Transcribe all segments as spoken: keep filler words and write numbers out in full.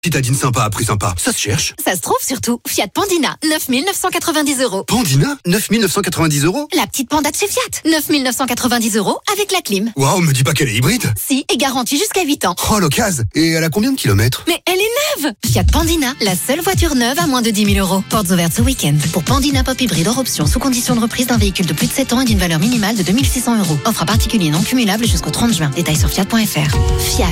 Citadine sympa, prix sympa. Ça se cherche. Ça se trouve surtout. Fiat Pandina, neuf mille neuf cent quatre-vingt-dix euros. Pandina, neuf mille neuf cent quatre-vingt-dix euros. La petite Panda de chez Fiat, neuf mille neuf cent quatre-vingt-dix euros avec la clim. Waouh, me dis pas qu'elle est hybride. Si, et garantie jusqu'à huit ans. Oh, l'occasion. Et elle a combien de kilomètres? Mais elle est neuve. Fiat Pandina, la seule voiture neuve à moins de dix mille euros. Portes ouvertes ce week-end. Pour Pandina Pop Hybride hors option, sous condition de reprise d'un véhicule de plus de sept ans et d'une valeur minimale de deux mille six cents euros. Offre à particulier non cumulable jusqu'au trente juin. Détails sur fiat point f r. Fiat.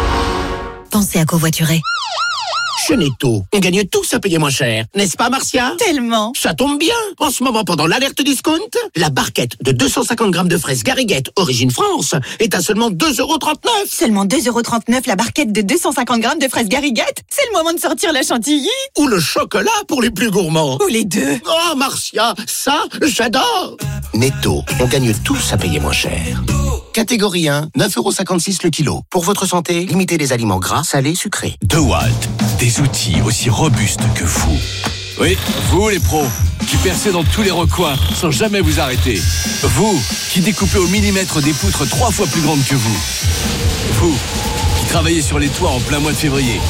Pensez à covoiturer. Chez Netto, on gagne tous à payer moins cher. N'est-ce pas, Marcia? Tellement. Ça tombe bien. En ce moment, pendant l'alerte discount, la barquette de deux cent cinquante grammes de fraises Gariguette, origine France, est à seulement deux euros trente-neuf. Seulement deux euros trente-neuf la barquette de deux cent cinquante grammes de fraises Gariguette? C'est le moment de sortir la chantilly. Ou le chocolat pour les plus gourmands. Ou les deux. Oh, Marcia, ça, j'adore. Netto, on gagne tous à payer moins cher. Catégorie un, neuf euros cinquante-six le kilo. Pour votre santé, limitez les aliments gras, salés, sucrés. DeWalt, des outils aussi robustes que vous. Oui, vous les pros, qui percez dans tous les recoins sans jamais vous arrêter. Vous, qui découpez au millimètre des poutres trois fois plus grandes que vous. Vous, qui travaillez sur les toits en plein mois de février.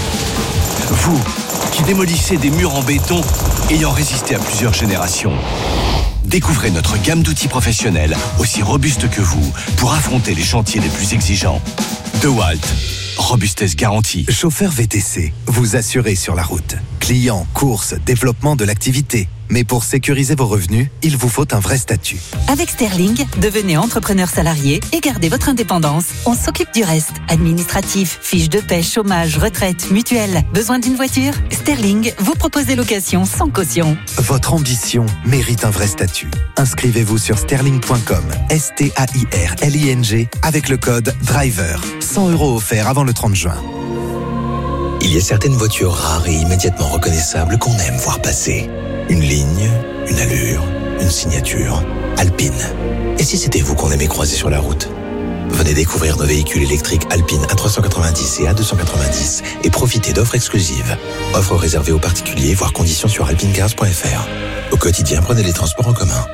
Vous, qui démolissez des murs en béton ayant résisté à plusieurs générations. Découvrez notre gamme d'outils professionnels aussi robustes que vous pour affronter les chantiers les plus exigeants. DeWalt, robustesse garantie. Chauffeur V T C, vous assurez sur la route. Clients, courses, développement de l'activité. Mais pour sécuriser vos revenus, il vous faut un vrai statut. Avec Sterling, devenez entrepreneur salarié et gardez votre indépendance. On s'occupe du reste. Administratif, fiches de paie, chômage, retraite, mutuelle. Besoin d'une voiture? Sterling vous propose des locations sans caution. Votre ambition mérite un vrai statut. Inscrivez-vous sur sterling point com, S T A I R L I N G, avec le code DRIVER. cent euros offerts avant le trente juin. Il y a certaines voitures rares et immédiatement reconnaissables qu'on aime voir passer. Une ligne, une allure, une signature. Alpine. Et si c'était vous qu'on aimait croiser sur la route? Venez découvrir nos véhicules électriques Alpine A trois cent quatre-vingt-dix et A deux cent quatre-vingt-dix et profitez d'offres exclusives. Offres réservées aux particuliers, voire conditions sur alpinecars point f r. Au quotidien, prenez les transports en commun.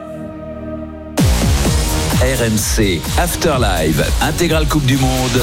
R M C Afterlive, intégrale Coupe du Monde.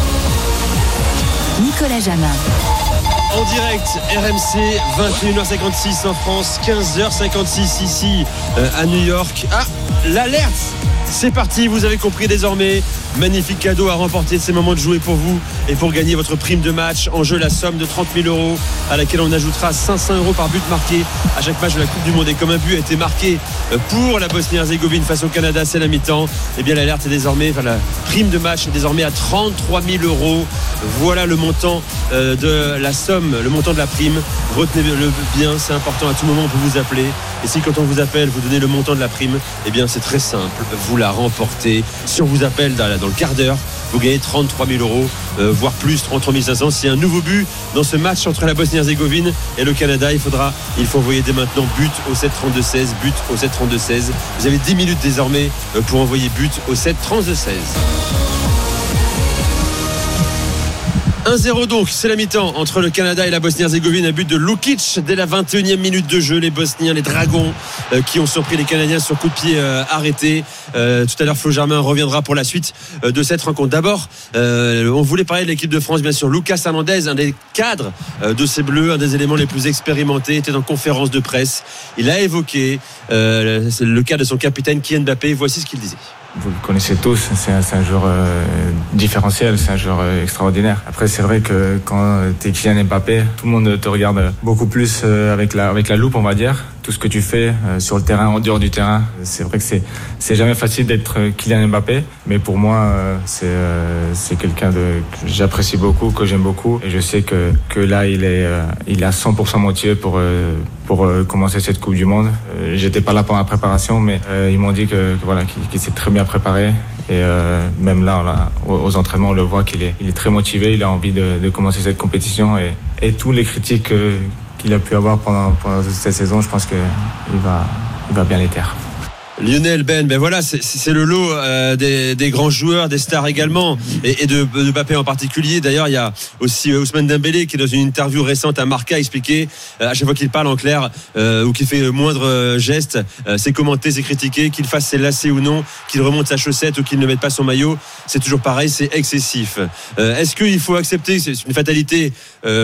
Nicolas Jamin. En direct, R M C, vingt et une heures cinquante-six en France, quinze heures cinquante-six ici euh, à New York. Ah, l'alerte! C'est parti, vous avez compris désormais. Magnifique cadeau à remporter, c'est le moment de jouer pour vous et pour gagner votre prime de match. En jeu, la somme de trente mille euros à laquelle on ajoutera cinq cents euros par but marqué à chaque match de la Coupe du Monde. Et comme un but a été marqué pour la Bosnie-Herzégovine face au Canada, c'est la mi-temps. Et bien l'alerte est désormais, enfin la prime de match est désormais à trente-trois mille euros. Voilà le montant euh, de la somme, le montant de la prime. Retenez-le bien, c'est important, à tout moment on peut vous appeler. Et si quand on vous appelle, vous donnez le montant de la prime, eh bien c'est très simple, vous la remportez. Si on vous appelle dans, la, dans le quart d'heure, vous gagnez trente-trois mille euros, euh, voire plus, trente-trois mille cinq cents. C'est un nouveau but dans ce match entre la Bosnie-Herzégovine et le Canada. Il faudra, il faut envoyer dès maintenant but au sept trente-deux seize, but au sept trente-deux seize. Vous avez dix minutes désormais pour envoyer but au sept trente-deux seize. un zéro donc, c'est la mi-temps entre le Canada et la Bosnie-Herzégovine. Un but de Lukic dès la vingt et unième minute de jeu. Les Bosniens, les Dragons euh, qui ont surpris les Canadiens sur coup de pied euh, arrêté. Euh, tout à l'heure, Flo Germain reviendra pour la suite euh, de cette rencontre. D'abord, euh, on voulait parler de l'équipe de France, bien sûr. Lucas Hernandez, un des cadres euh, de ces Bleus, un des éléments les plus expérimentés, était en conférence de presse. Il a évoqué euh, le cas de son capitaine Kylian Mbappé. Voici ce qu'il disait. Vous le connaissez tous, c'est un, c'est un joueur euh, différentiel, c'est un joueur euh, extraordinaire. Après, c'est vrai que quand t'es Kylian Mbappé, tout le monde te regarde beaucoup plus euh, avec la avec la loupe, on va dire. Tout ce que tu fais euh, sur le terrain, en dehors du terrain, c'est vrai que c'est c'est jamais facile d'être Kylian Mbappé, mais pour moi, euh, c'est euh, c'est quelqu'un de que j'apprécie beaucoup, que j'aime beaucoup, et je sais que que là, il est euh, il est à cent pour cent motivé pour euh, pour euh, commencer cette Coupe du Monde. Euh, j'étais pas là pendant la préparation, mais euh, ils m'ont dit que, que voilà, qu'il, qu'il s'est très bien préparé. Et euh, même là, là aux, aux entraînements, on le voit qu'il est, il est très motivé. Il a envie de, de commencer cette compétition et, et tous les critiques euh, qu'il a pu avoir pendant, pendant cette saison, je pense qu'il va, il va bien les taire. Lionel, Ben, ben voilà, c'est, c'est le lot euh, des, des grands joueurs, des stars également, et, et de, de Mbappé en particulier. D'ailleurs, il y a aussi Ousmane Dembélé qui, dans une interview récente à Marca, a expliqué euh, à chaque fois qu'il parle en clair euh, ou qu'il fait le moindre euh, geste, euh, c'est commenté, c'est critiqué, qu'il fasse ses lacets ou non, qu'il remonte sa chaussette ou qu'il ne mette pas son maillot, c'est toujours pareil, c'est excessif. Euh, est-ce qu'il faut accepter, c'est une fatalité, euh,